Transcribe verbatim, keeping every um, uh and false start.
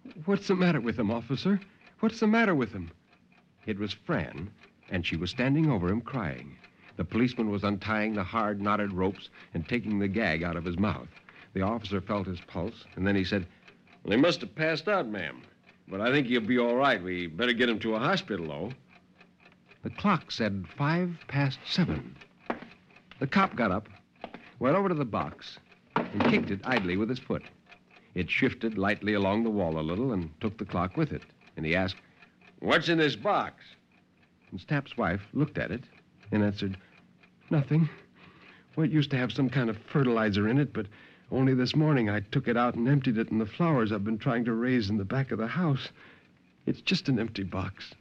What's the matter with him, officer? What's the matter with him? It was Fran, and she was standing over him crying. The policeman was untying the hard, knotted ropes and taking the gag out of his mouth. The officer felt his pulse, and then he said, Well, he must have passed out, ma'am. But I think he'll be all right. We better get him to a hospital, though. The clock said five past seven. The cop got up, went over to the box, and kicked it idly with his foot. It shifted lightly along the wall a little and took the clock with it. And he asked, What's in this box? And Stapp's wife looked at it and answered, Nothing. Well, it used to have some kind of fertilizer in it, but only this morning I took it out and emptied it in the flowers I've been trying to raise in the back of the house. It's just an empty box.